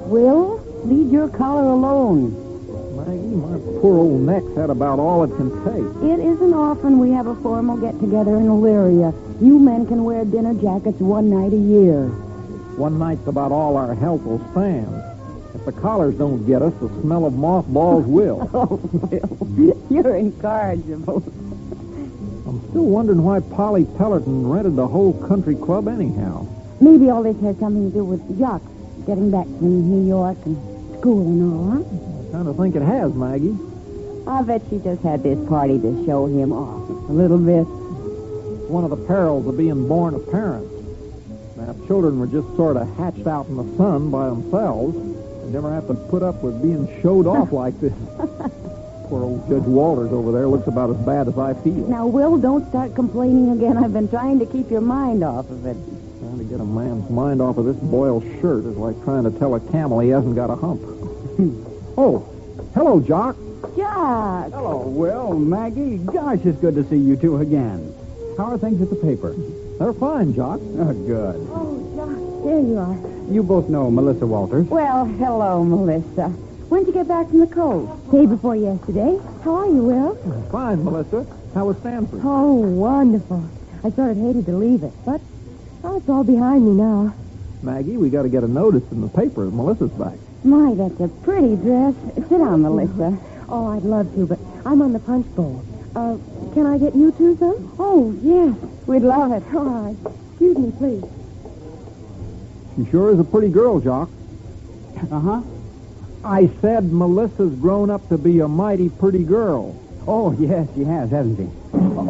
Will, leave your collar alone. Maggie, my poor old neck's had about all it can take. It isn't often we have a formal get-together in Illyria. You men can wear dinner jackets one night a year. One night's about all our health will stand. If the collars don't get us, the smell of mothballs will. Oh, Will, you're incorrigible. I'm still wondering why Polly Pellerton rented the whole country club anyhow. Maybe all this has something to do with Jock getting back from New York and school and all, huh? I kind of think it has, Maggie. I bet she just had this party to show him off a little bit. One of the perils of being born of parents. Now, if children were just sort of hatched out in the sun by themselves, they'd never have to put up with being showed off like this. Poor old Judge Walters over there looks about as bad as I feel. Now, Will, don't start complaining again. I've been trying to keep your mind off of it. Trying to get a man's mind off of this boiled shirt is like trying to tell a camel he hasn't got a hump. Oh, hello, Jock. Jock! Hello, Will, Maggie. Gosh, it's good to see you two again. How are things at the paper? They're fine, Jock. Oh, good. Oh, Jock, there you are. You both know Melissa Walters. Well, hello, Melissa. When'd you get back from the coast? Day before yesterday. How are you, Will? Fine, Melissa. How was Stanford? Oh, wonderful. I sort of hated to leave it, but it's all behind me now. Maggie, we got to get a notice in the paper. Melissa's back. My, that's a pretty dress. Sit down, Melissa. Oh, I'd love to, but I'm on the punch bowl. Can I get you two some? Oh, yes. We'd love it. All right. Excuse me, please. She sure is a pretty girl, Jock. Uh-huh. I said Melissa's grown up to be a mighty pretty girl. Oh, yes, she has, hasn't she?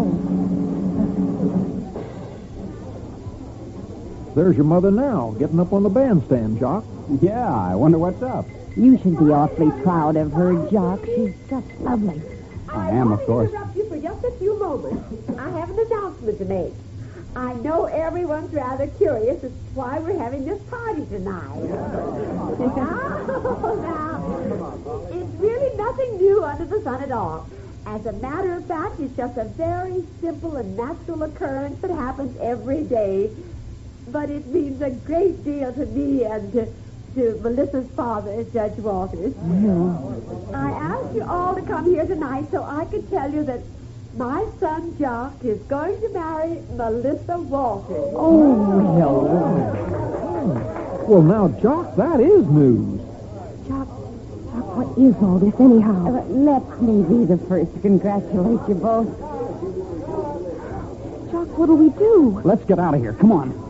There's your mother now, getting up on the bandstand, Jock. Yeah, I wonder what's up. You should be awfully proud of her, Jock. She's just lovely. I am, of course. Interrupt you for just a few moments. I have an announcement to make. I know everyone's rather curious as to why we're having this party tonight. Now, it's really nothing new under the sun at all. As a matter of fact, it's just a very simple and natural occurrence that happens every day. But it means a great deal to me and to Melissa's father, Judge Walters. I asked you all to come here tonight so I could tell you that my son, Jock, is going to marry Melissa Walters. Well, now, Jock, that is news. Jock, what is all this anyhow? Let me be the first to congratulate you both. Jock, what'll we do? Let's get out of here. Come on.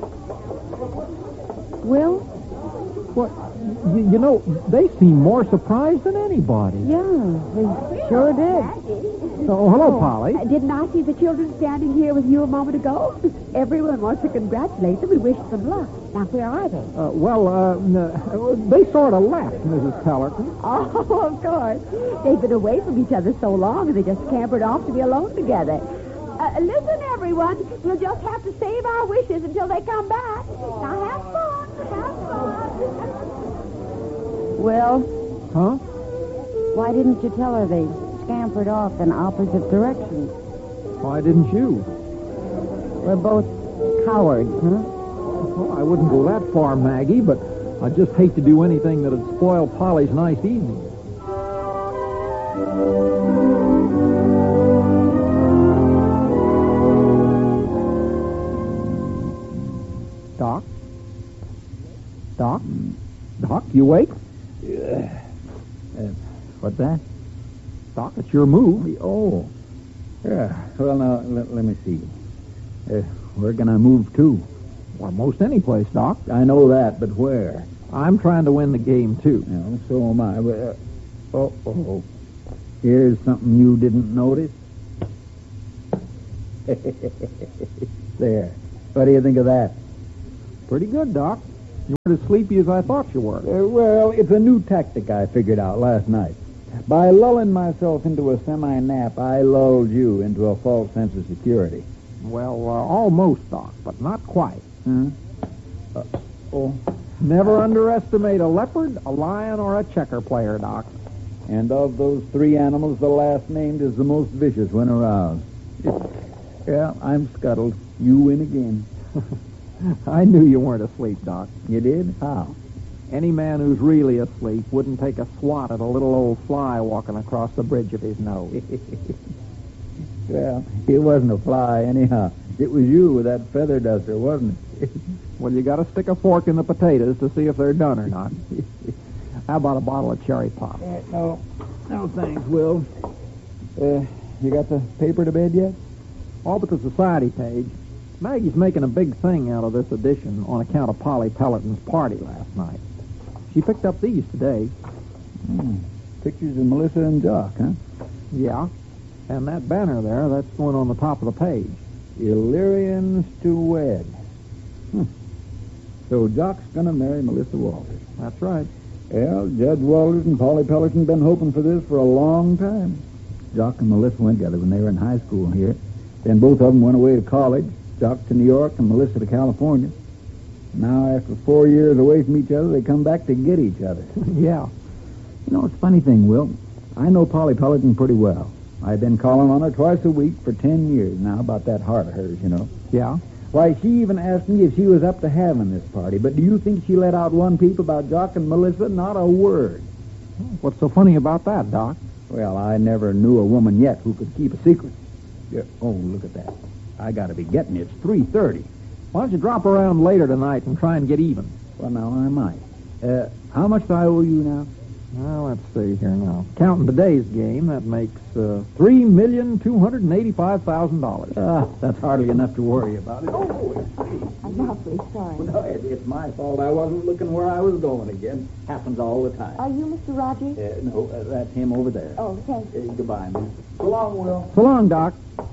Will? What? You know, they seem more surprised than anybody. Yeah, they sure did. Oh, hello, Polly. Didn't I see the children standing here with you a moment ago? Everyone wants to congratulate them and wish them luck. Now, where are they? They sort of left, Mrs. Pellerton. Oh, of course. They've been away from each other so long, and they just scampered off to be alone together. Listen, everyone. We'll just have to save our wishes until they come back. Now, have fun. Have fun. Will, Huh? why didn't you tell her they scampered off in opposite directions? Why didn't you? We're both cowards, huh? Well, I wouldn't go that far, Maggie, but I'd just hate to do anything that'd spoil Polly's nice evening. Doc? Doc? Doc, you awake? What's that? Doc, it's your move. Oh. Yeah. Well, now, let me see. Where can I move to? Well, most any place, Doc. I know that, but where? I'm trying to win the game, too. Well, so am I. Here's something you didn't notice. There. What do you think of that? Pretty good, Doc. You weren't as sleepy as I thought you were. Well, it's a new tactic I figured out last night. By lulling myself into a semi-nap, I lulled you into a false sense of security. Well, almost, Doc, but not quite. Huh? Never underestimate a leopard, a lion, or a checker player, Doc. And of those three animals, the last named is the most vicious when aroused. Yeah, I'm scuttled. You win again. I knew you weren't asleep, Doc. You did? How? Any man who's really asleep wouldn't take a swat at a little old fly walking across the bridge of his nose. Well, it wasn't a fly anyhow. It was you with that feather duster, wasn't it? Well, you got to stick a fork in the potatoes to see if they're done or not. How about a bottle of cherry pop? No thanks, Will. You got the paper to bed yet? All but the society page. Maggie's making a big thing out of this edition on account of Polly Pelleton's party last night. She picked up these today. Pictures of Melissa and Jock, huh? Yeah. And that banner there, that's the one on the top of the page. Illyrians to wed. So Jock's gonna marry Melissa Walters. That's right. Well, Judge Walters and Polly Pelleton been hoping for this for a long time. Jock and Melissa went together when they were in high school here. Then both of them went away to college. Jock to New York and Melissa to California. Now, after 4 years away from each other, they come back to get each other. Yeah. You know, it's a funny thing, Will. I know Polly Pelleton pretty well. I've been calling on her twice a week for 10 years now about that heart of hers, you know. Yeah? Why, she even asked me if she was up to having this party. But do you think she let out one peep about Jock and Melissa? Not a word. What's so funny about that, Doc? Well, I never knew a woman yet who could keep a secret. Yeah. Oh, look at that. I got to be getting it. It's 3:30. Why don't you drop around later tonight and try and get even? Well, now, I might. How much do I owe you now? Well, let's see here now. Counting today's game, that makes $3,285,000. That's hardly enough to worry about it. Oh, I'm awfully sorry. no, it's my fault. I wasn't looking where I was going again. Happens all the time. Are you Mr. Rogers? No, that's him over there. Oh, thank you. Goodbye, man. So long, Will. So long, Doc.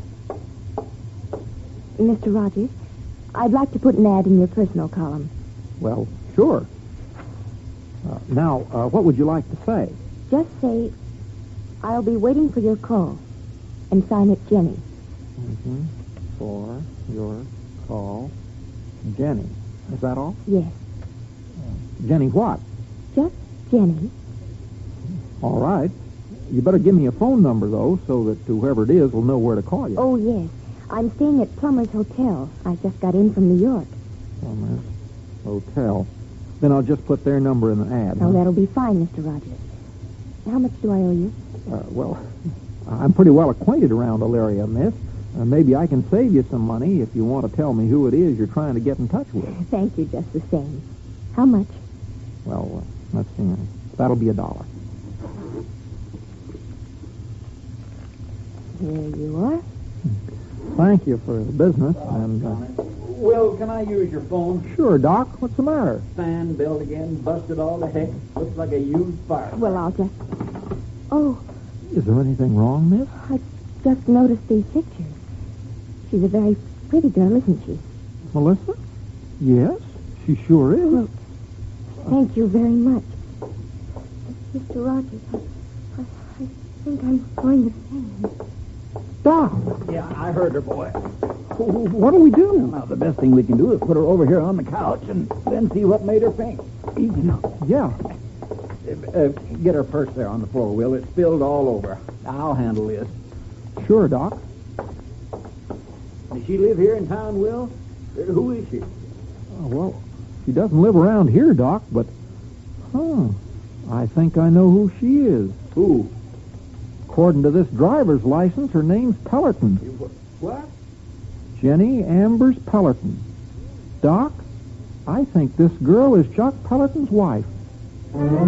Mr. Rogers, I'd like to put an ad in your personal column. Well, sure. Now, what would you like to say? Just say, I'll be waiting for your call, and sign it Jenny. For your call, Jenny. Is that all? Yes, Jenny what? just Jenny. All right. You better give me a phone number, though, so that whoever it is will know where to call you. Oh, yes. I'm staying at Plummer's Hotel. I just got in from New York. Plummer's Hotel. Then I'll just put their number in the ad. Oh, that'll be fine, Mr. Rogers. How much do I owe you? Well, I'm pretty well acquainted around Elyria, miss. Maybe I can save you some money if you want to tell me who it is you're trying to get in touch with. Thank you just the same. How much? Well, let's see. That'll be $1. Here you are. Thank you for the business. And Will, can I use your phone? sure, Doc. What's the matter? Fan belt again, busted all to heck. Looks like a used fire. Well, I'll just... Oh, Is there anything wrong, miss? I just noticed these pictures. She's a very pretty girl, isn't she? Melissa? Yes, she sure is. Well, thank you very much. Mr. Rogers, I think I'm going to faint. Doc, Yeah, I heard her, boy. what do we do? Now, the best thing we can do is put her over here on the couch and then see what made her faint. Easy now. Yeah. Get her purse there on the floor, Will. It's spilled all over. I'll handle this. Sure, Doc. Does she live here in town, Will? Who is she? Well, she doesn't live around here, Doc, but... I think I know who she is. Who? According to this driver's license, her name's Pelleton. What? Jenny Ambers Pelleton. Doc, I think this girl is Jock Pelleton's wife.